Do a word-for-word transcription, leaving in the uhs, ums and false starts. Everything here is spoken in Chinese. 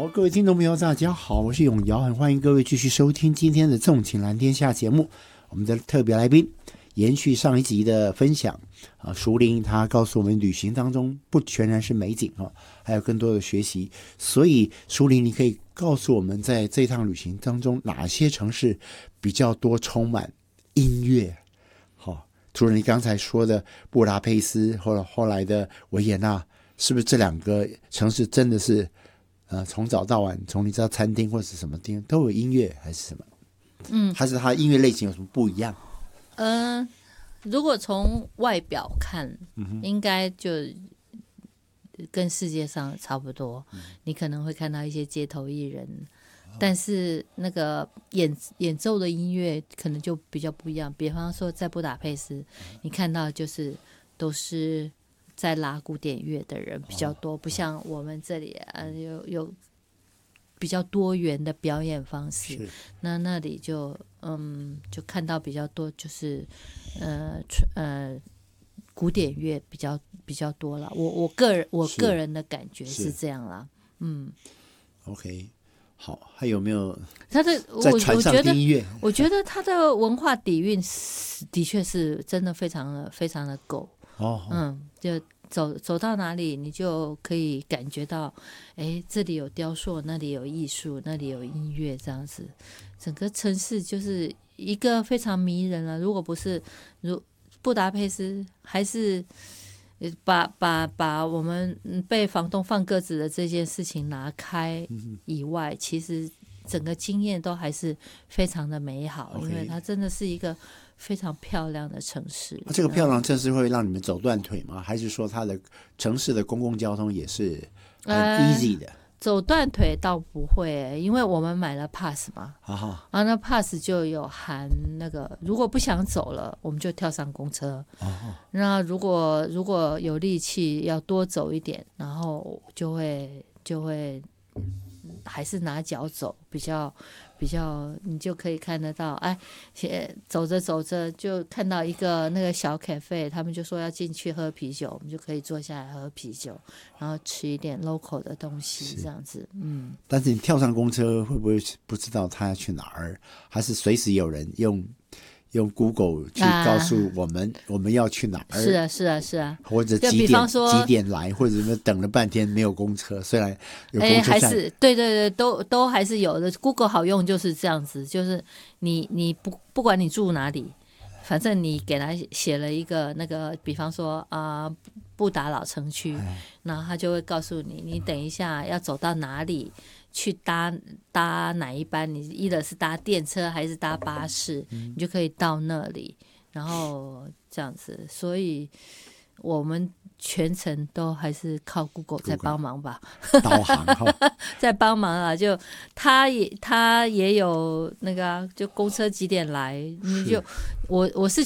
好，各位听众朋友大家好，我是永尧，很欢迎各位继续收听今天的纵情蓝天下节目。我们的特别来宾延续上一集的分享啊，淑玲她告诉我们，旅行当中不全然是美景啊，还有更多的学习。所以淑玲，你可以告诉我们，在这趟旅行当中，哪些城市比较多充满音乐？好，除了你刚才说的布达佩斯，或者后来的维也纳，是不是这两个城市真的是呃从早到晚，从你知道餐厅或是什么地方都有音乐，还是什么？嗯，还是它音乐类型有什么不一样？ 嗯、呃，如果从外表看，嗯、应该就跟世界上差不多。嗯、你可能会看到一些街头艺人，哦、但是那个演演奏的音乐可能就比较不一样。比方说，在布达佩斯，嗯、你看到就是都是在拉古典乐的人比较多，哦、不像我们这里啊有有比较多元的表演方式。那那里就嗯就看到比较多就是呃呃古典乐比较比较多了。我我个人我个人的感觉是这样啦。嗯 ，OK， 好，还有没有他的在船上听音乐？ 我觉得他的文化底蕴的确是真的非常的非常的够。哦，嗯，就走走到哪里，你就可以感觉到，哎，这里有雕塑，那里有艺术，那里有音乐，这样子，整个城市就是一个非常迷人了。如果不是如布达佩斯，还是把把把我们被房东放鸽子的这件事情拿开以外，嗯、其实整个经验都还是非常的美好， okay. 因为它真的是一个非常漂亮的城市。 这个漂亮城市会让你们走断腿吗？还是说它的城市的公共交通也是很 easy 的？呃、 走断腿倒不会，因为我们买了 pass 嘛。 啊， 啊，那 pass 就有含那个，如果不想走了，我们就跳上公车。哦，那如果如果有力气要多走一点，然后就会就会还是拿脚走比较。比较你就可以看得到，哎，走着走着就看到一个那个小 cafe， 他们就说要进去喝啤酒，我们就可以坐下来喝啤酒，然后吃一点 local 的东西，这样子。嗯。 但是你跳上公车会不会不知道他要去哪儿？还是随时有人用用 Google 去告诉我们、啊、我们要去哪儿？ 是啊，是啊，是啊。 或者几点几点来，或者等了半天没有公车，虽然有公车站， 还是对对对，都都还是有的。Google 好用就是这样子，就是你你不不管你住哪里，反正你给他写了一个那个，比方说啊、呃、布达老城区，然后他就会告诉你，你等一下要走到哪里。去搭搭哪一班？你一的是搭电车还是搭巴士？嗯、你就可以到那里，然后这样子。所以我们全程都还是靠 Google 在帮忙吧， 导航在帮忙啊。就他也他也有那个、啊，就公车几点来，你就我我是